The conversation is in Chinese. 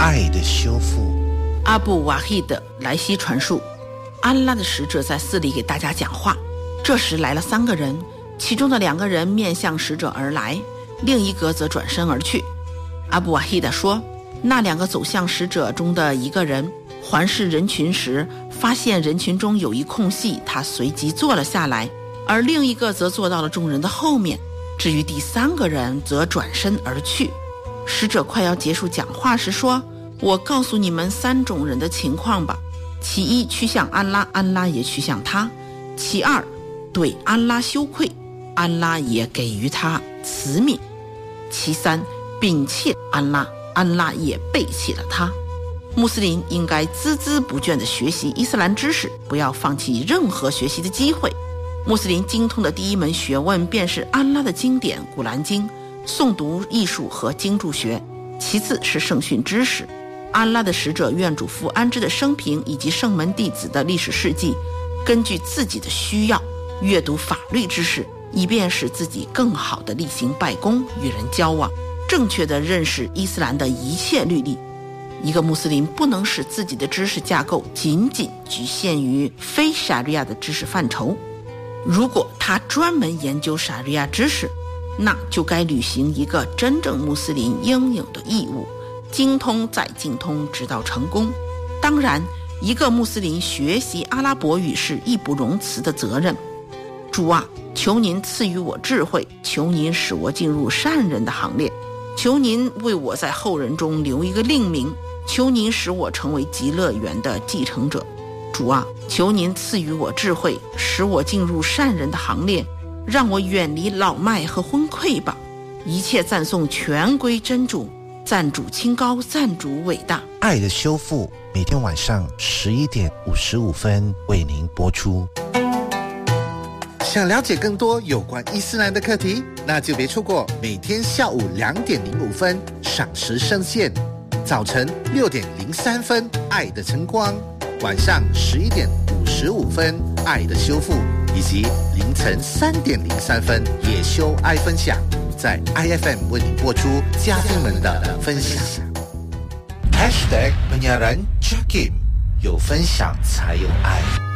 爱的修复。 阿布瓦希德来西传述，安拉的使者在寺里给大家讲话，这时来了3个人，其中的2个人面向使者而来，另一个则转身而去。阿布瓦希德说，那2个走向使者中的一个人环视人群时，发现人群中有一空隙，他随即坐了下来，而另一个则坐到了众人的后面。至于第3个人则转身而去。使者快要结束讲话时说，我告诉你们3种人的情况吧，其一趋向安拉，安拉也趋向他；其二对安拉羞愧，安拉也给予他慈悯；其三摒弃安拉，安拉也背弃了他。穆斯林应该孜孜不倦地学习伊斯兰知识，不要放弃任何学习的机会。穆斯林精通的第一门学问便是安拉的经典古兰经、诵读艺术和经注学，其次是圣训知识。安拉的使者愿主福安之的生平以及圣门弟子的历史事迹，根据自己的需要阅读法律知识，以便使自己更好地例行拜功，与人交往，正确地认识伊斯兰的一切律例。一个穆斯林不能使自己的知识架构仅仅局限于非沙利亚的知识范畴。如果他专门研究沙利亚知识，那就该履行一个真正穆斯林应有的义务，精通再精通，直到成功。当然，一个穆斯林学习阿拉伯语是义不容辞的责任。主啊，求您赐予我智慧，求您使我进入善人的行列，求您为我在后人中留一个令名，求您使我成为极乐园的继承者。主啊，求您赐予我智慧，使我进入善人的行列，让我远离老迈和昏聩吧。一切赞颂全归真主，赞主清高，赞主伟大。 爱的修复每天晚上11点55分为您播出。想了解更多有关伊斯兰的课题，那就别错过每天下午2点05分赏时圣线，早晨6点03分爱的晨光，晚上11点55分爱的修复，以及凌晨3点03分也修爱分享，在 IFM 为你播出家庭们的分享。#penyiaran Jakim， 有分享才有爱。